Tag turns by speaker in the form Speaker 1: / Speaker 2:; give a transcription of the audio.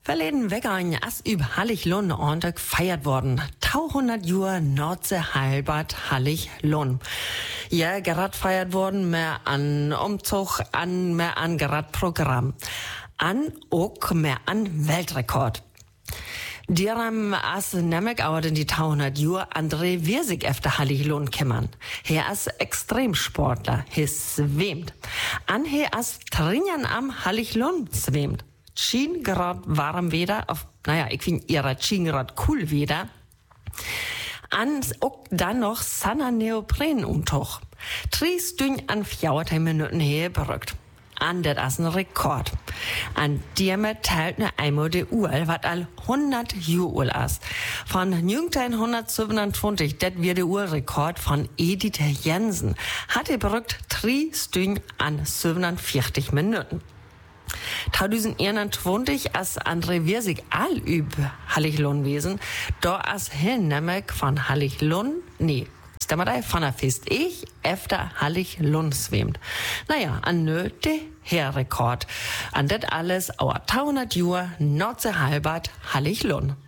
Speaker 1: Verleden Weckern as üb Hallig-Lund ordentlich feiert worden. 200 Jahre Nordsee Heilbad Hallig-Lund. Ja, gerad feiert worden, mehr an Umzug, mehr an gerad Programm. Auch mehr an Weltrekord. Dieram as nämlich auch in die 200 Jahre André Wirsig efter Hallig-Lund kämmern. Er as Extremsportler, he schwimmt. He as Trinjan am Hallig-Lund schwimmt. Schien grad warm Wetter, ich finde ihre Schien grad cool Wetter. Auch dann noch Sanna Neopren umtuch. 3 Stunden an 14 Minuten her berückt. Das ist ein Rekord. An dem teilt ne einmal die Uhr, was all 100 Jahre ist. Von 1927, das wird der Uhrrekord von Edith Jensen. Hat berückt 3 Stunden an 47 Minuten. 2021 als André Wirsig all über Hallig-Lund gewesen, da als hin nämlich von Hallig-Lund, von der Fest ich efter Hallig-Lund schwimmt. An der Herrekord. An das alles, our 200 Jahre Nordsee Heilbad Hallig-Lund.